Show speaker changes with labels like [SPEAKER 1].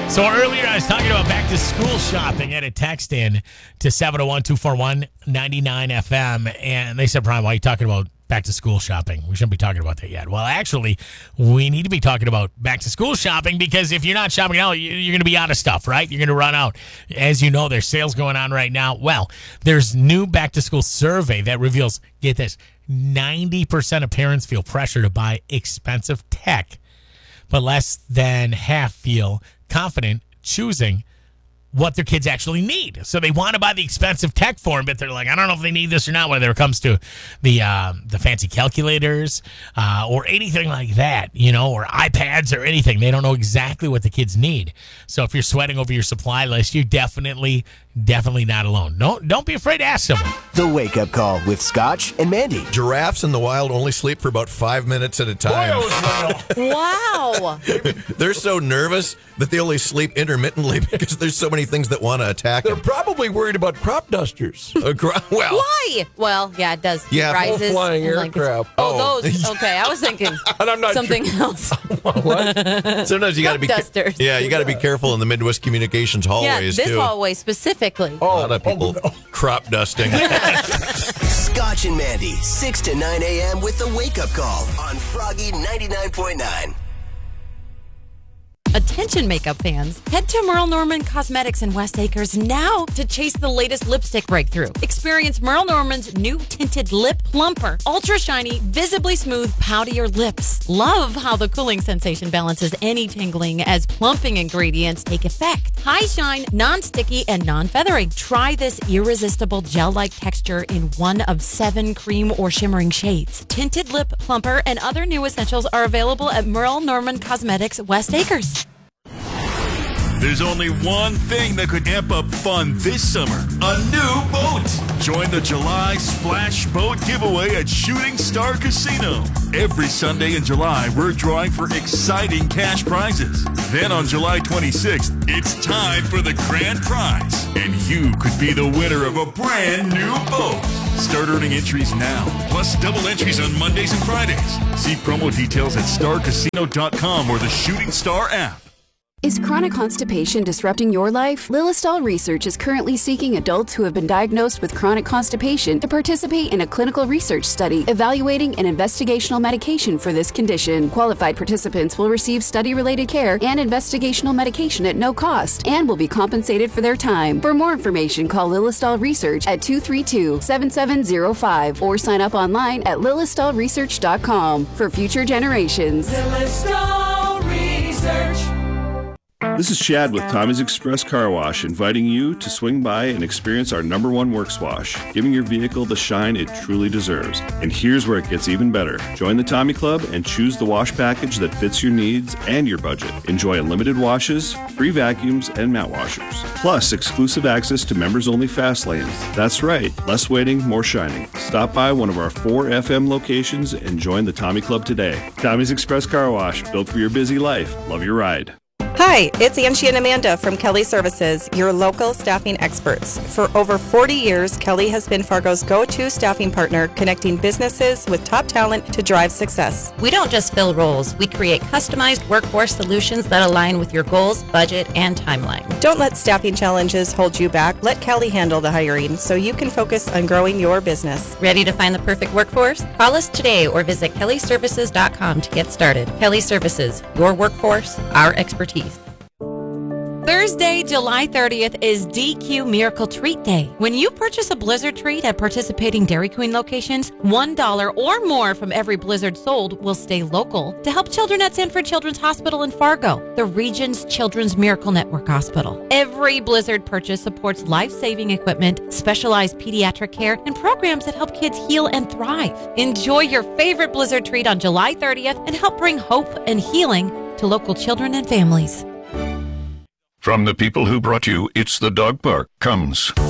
[SPEAKER 1] So earlier I was talking about back to school shopping. I had a text in to 701-241-99FM, and they said, Brian, why are you talking about back to school shopping? We shouldn't be talking about that yet. Well, actually, we need to be talking about back to school shopping because if you're not shopping now, you're going to be out of stuff, right? You're going to run out. As you know, there's sales going on right now. Well, there's new back to school survey that reveals, get this, 90% of parents feel pressure to buy expensive tech, but less than half feel confident choosing what their kids actually need. So they want to buy the expensive tech for them, but they're like, I don't know if they need this or not, whether it comes to the fancy calculators or anything like that, you know, or iPads or anything. They don't know exactly what the kids need. So if you're sweating over your supply list, you're definitely not alone. Don't be afraid to ask someone.
[SPEAKER 2] The Wake Up Call with Scotch and Mandy.
[SPEAKER 3] Giraffes in the wild only sleep for about 5 minutes at a time.
[SPEAKER 4] Wow.
[SPEAKER 3] They're so nervous that they only sleep intermittently because there's so many things that want to attack
[SPEAKER 5] They're
[SPEAKER 3] them.
[SPEAKER 5] probably worried about crop dusters.
[SPEAKER 3] Well,
[SPEAKER 4] Why? Well, yeah, it does.
[SPEAKER 3] Yeah,
[SPEAKER 4] Rises.
[SPEAKER 5] flying
[SPEAKER 4] and
[SPEAKER 5] aircraft.
[SPEAKER 4] Those. Okay, I was thinking
[SPEAKER 5] And I'm not
[SPEAKER 4] something else.
[SPEAKER 5] What?
[SPEAKER 3] sometimes you got to be
[SPEAKER 4] Dusters.
[SPEAKER 3] you got to be careful in the Midwest Communications
[SPEAKER 4] Yeah,
[SPEAKER 3] hallways
[SPEAKER 4] this
[SPEAKER 3] too.
[SPEAKER 4] hallway specifically.
[SPEAKER 3] A lot of people crop dusting.
[SPEAKER 2] Scotch and Mandy, 6 to 9 a.m. with The Wake Up Call on Froggy 99.9.
[SPEAKER 4] Attention makeup fans, head to Merle Norman Cosmetics in West Acres now to chase the latest lipstick breakthrough. Experience Merle Norman's new tinted lip plumper. Ultra shiny, visibly smooth, poutier lips. Love how the cooling sensation balances any tingling as plumping ingredients take effect. High shine, non-sticky, and non-feathering. Try this irresistible gel-like texture in one of 7 cream or shimmering shades. Tinted lip plumper and other new essentials are available at Merle Norman Cosmetics West Acres.
[SPEAKER 6] There's only one thing that could amp up fun this summer. A new boat. Join the July Splash Boat giveaway at Shooting Star Casino. Every Sunday in July, we're drawing for exciting cash prizes. Then on July 26th, it's time for the grand prize. And you could be the winner of a brand new boat. Start earning entries now, plus double entries on Mondays and Fridays. See promo details at starcasino.com or the Shooting Star app.
[SPEAKER 7] Is chronic constipation disrupting your life? Lilistol Research is currently seeking adults who have been diagnosed with chronic constipation to participate in a clinical research study evaluating an investigational medication for this condition. Qualified participants will receive study-related care and investigational medication at no cost and will be compensated for their time. For more information, call Lilistol Research at 232-7705 or sign up online at lilistolresearch.com for future generations.
[SPEAKER 8] Lilistol Research.
[SPEAKER 9] This is Chad with Tommy's Express Car Wash, inviting you to swing by and experience our #1 works wash, giving your vehicle the shine it truly deserves. And here's where it gets even better. Join the Tommy Club and choose the wash package that fits your needs and your budget. Enjoy unlimited washes, free vacuums, and mat washers. Plus, exclusive access to members-only fast lanes. That's right, less waiting, more shining. Stop by one of our 4 FM locations and join the Tommy Club today. Tommy's Express Car Wash, built for your busy life. Love your ride.
[SPEAKER 10] Hi, it's Angie and Amanda from Kelly Services, your local staffing experts. For over 40 years, Kelly has been Fargo's go-to staffing partner, connecting businesses with top talent to drive success.
[SPEAKER 11] We don't just fill roles. We create customized workforce solutions that align with your goals, budget, and timeline.
[SPEAKER 10] Don't let staffing challenges hold you back. Let Kelly handle the hiring so you can focus on growing your business.
[SPEAKER 11] Ready to find the perfect workforce? Call us today or visit kellyservices.com to get started. Kelly Services, your workforce, our expertise.
[SPEAKER 4] Thursday, July 30th is DQ Miracle Treat Day. When you purchase a Blizzard treat at participating Dairy Queen locations, $1 or more from every Blizzard sold will stay local to help children at Sanford Children's Hospital in Fargo, the region's Children's Miracle Network hospital. Every Blizzard purchase supports life-saving equipment, specialized pediatric care, and programs that help kids heal and thrive. Enjoy your favorite Blizzard treat on July 30th and help bring hope and healing to local children and families.
[SPEAKER 6] From the people who brought you It's the Dog Park comes